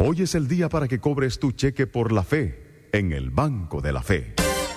Hoy es el día para que cobres tu cheque por la fe en el Banco de la Fe.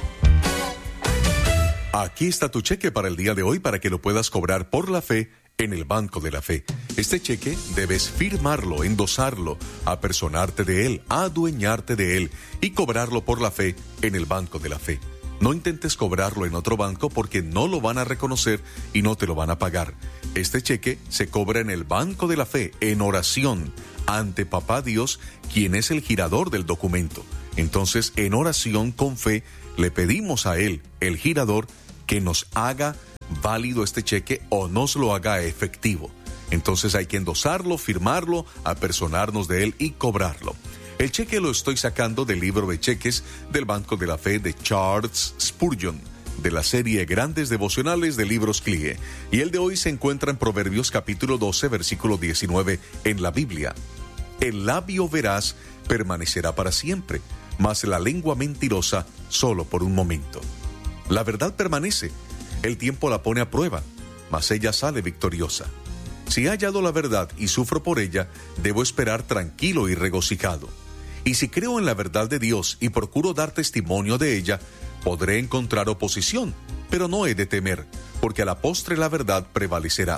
Aquí está tu cheque para el día de hoy para que lo puedas cobrar por la fe en el Banco de la Fe. Este cheque debes firmarlo, endosarlo, apersonarte de él, adueñarte de él y cobrarlo por la fe en el Banco de la Fe. No intentes cobrarlo en otro banco porque no lo van a reconocer y no te lo van a pagar. Este cheque se cobra en el Banco de la Fe, en oración, ante Papá Dios, quien es el girador del documento. Entonces, en oración con fe, le pedimos a Él, el girador, que nos haga válido este cheque o nos lo haga efectivo. Entonces hay que endosarlo, firmarlo, apersonarnos de él y cobrarlo. El cheque lo estoy sacando del libro de cheques del Banco de la Fe de Charles Spurgeon, de la serie Grandes Devocionales de Libros CLIE. Y el de hoy se encuentra en Proverbios capítulo 12, versículo 19 en la Biblia. El labio veraz permanecerá para siempre, mas la lengua mentirosa solo por un momento. La verdad permanece, el tiempo la pone a prueba, mas ella sale victoriosa. Si he hallado la verdad y sufro por ella, debo esperar tranquilo y regocijado. Y si creo en la verdad de Dios y procuro dar testimonio de ella, podré encontrar oposición, pero no he de temer, porque a la postre la verdad prevalecerá.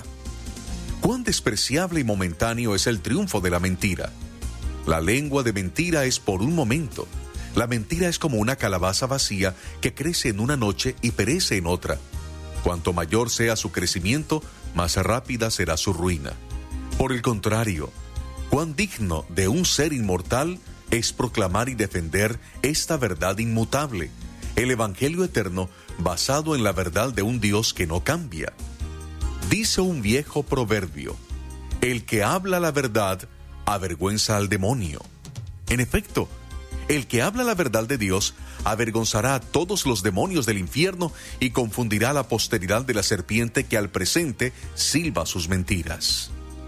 Cuán despreciable y momentáneo es el triunfo de la mentira. La lengua de mentira es por un momento. La mentira es como una calabaza vacía que crece en una noche y perece en otra. Cuanto mayor sea su crecimiento, más rápida será su ruina. Por el contrario, cuán digno de un ser inmortal es proclamar y defender esta verdad inmutable, el Evangelio eterno basado en la verdad de un Dios que no cambia. Dice un viejo proverbio: el que habla la verdad avergüenza al demonio. En efecto, el que habla la verdad de Dios avergonzará a todos los demonios del infierno y confundirá a la posteridad de la serpiente que al presente silba sus mentiras.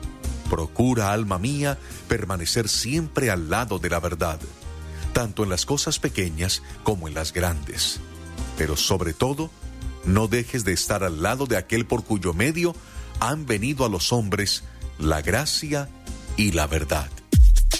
Procura, alma mía, permanecer siempre al lado de la verdad, tanto en las cosas pequeñas como en las grandes. Pero sobre todo, no dejes de estar al lado de aquel por cuyo medio han venido a los hombres la gracia y la verdad.